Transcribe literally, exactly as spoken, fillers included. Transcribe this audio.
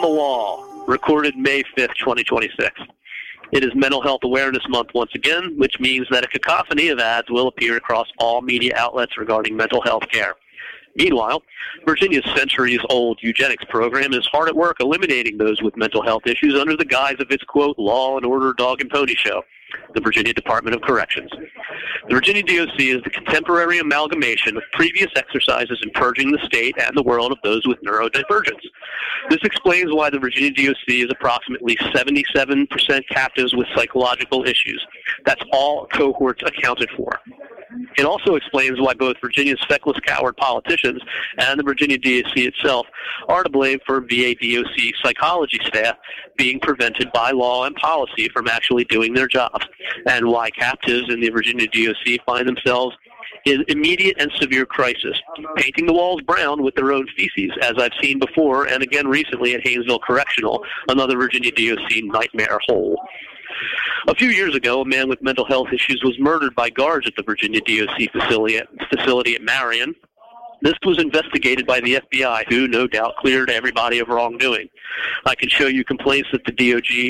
the Wall, recorded May fifth, twenty twenty-six. It is Mental Health Awareness Month once again, which means that a cacophony of ads will appear across all media outlets regarding mental health care. Meanwhile, Virginia's centuries-old eugenics program is hard at work eliminating those with mental health issues under the guise of its, quote, law and order dog and pony show, the Virginia Department of Corrections. The Virginia D O C is the contemporary amalgamation of previous exercises in purging the state and the world of those with neurodivergence. This explains why the Virginia D O C is approximately seventy-seven percent captives with psychological issues. That's all cohorts accounted for. It also explains why both Virginia's feckless coward politicians and the Virginia D O C itself are to blame for V A D O C psychology staff being prevented by law and policy from actually doing their jobs, and why captives in the Virginia D O C find themselves in immediate and severe crisis, painting the walls brown with their own feces, as I've seen before and again recently at Haynesville Correctional, another Virginia D O C nightmare hole. A few years ago, a man with mental health issues was murdered by guards at the Virginia D O C facility at, facility at Marion. This was investigated by the F B I, who no doubt cleared everybody of wrongdoing. I can show you complaints that the D O G